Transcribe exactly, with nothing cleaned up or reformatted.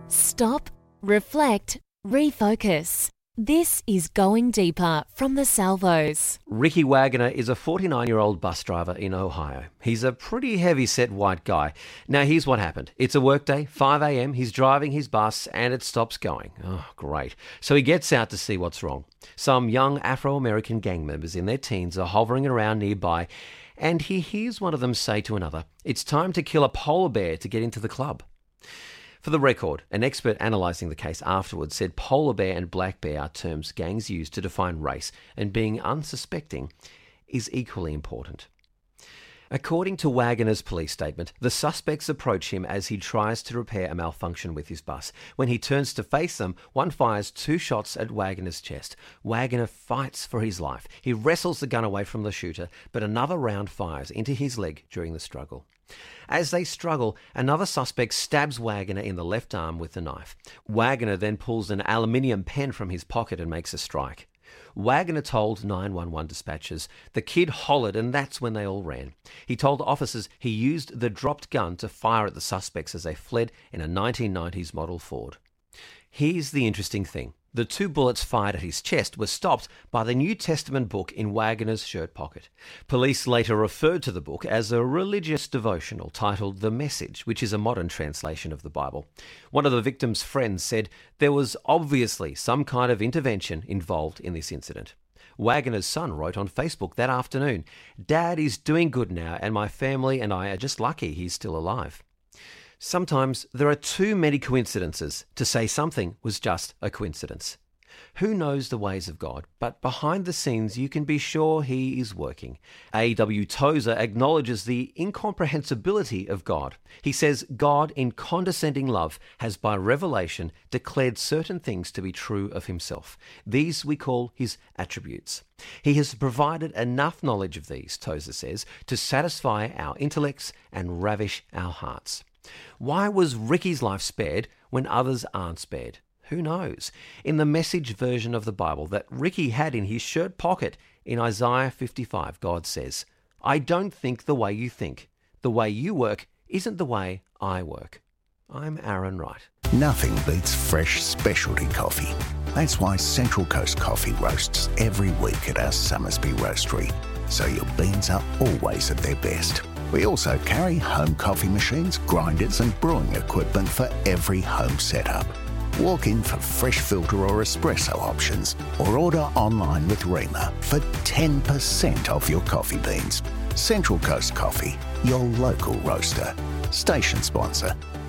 Stop, reflect, refocus. This is Going Deeper from the Salvos. Ricky Waggoner is a forty-nine-year-old bus driver in Ohio. He's a pretty heavy-set white guy. Now, here's what happened. It's a workday, five a.m. He's driving his bus and it stops going. Oh, great. So he gets out to see what's wrong. Some young Afro-American gang members in their teens are hovering around nearby, and he hears one of them say to another, "It's time to kill a polar bear to get into the club." For the record, an expert analysing the case afterwards said polar bear and black bear are terms gangs use to define race, and being unsuspecting is equally important. According to Waggoner's police statement, the suspects approach him as he tries to repair a malfunction with his bus. When he turns to face them, one fires two shots at Waggoner's chest. Waggoner fights for his life. He wrestles the gun away from the shooter, but another round fires into his leg during the struggle. As they struggle, another suspect stabs Waggoner in the left arm with a knife. Waggoner then pulls an aluminium pen from his pocket and makes a strike. Waggoner told nine one one dispatchers the kid hollered, and that's when they all ran. He told officers he used the dropped gun to fire at the suspects as they fled in a nineteen nineties model Ford. Here's the interesting thing. The two bullets fired at his chest were stopped by the New Testament book in Waggoner's shirt pocket. Police later referred to the book as a religious devotional titled The Message, which is a modern translation of the Bible. One of the victim's friends said there was obviously some kind of intervention involved in this incident. Waggoner's son wrote on Facebook that afternoon, "Dad is doing good now, and my family and I are just lucky he's still alive." Sometimes there are too many coincidences to say something was just a coincidence. Who knows the ways of God, but behind the scenes you can be sure he is working. A W Tozer acknowledges the incomprehensibility of God. He says God in condescending love has by revelation declared certain things to be true of himself. These we call his attributes. He has provided enough knowledge of these, Tozer says, to satisfy our intellects and ravish our hearts. Why was Ricky's life spared when others aren't spared? Who knows? In the Message version of the Bible that Ricky had in his shirt pocket in Isaiah fifty-five, God says, "I don't think the way you think. The way you work isn't the way I work." I'm Aaron Wright. Nothing beats fresh specialty coffee. That's why Central Coast Coffee roasts every week at our Summersby roastery, so your beans are always at their best. We also carry home coffee machines, grinders and brewing equipment for every home setup. Walk in for fresh filter or espresso options, or order online with Rema for ten percent off your coffee beans. Central Coast Coffee, your local roaster. Station sponsor.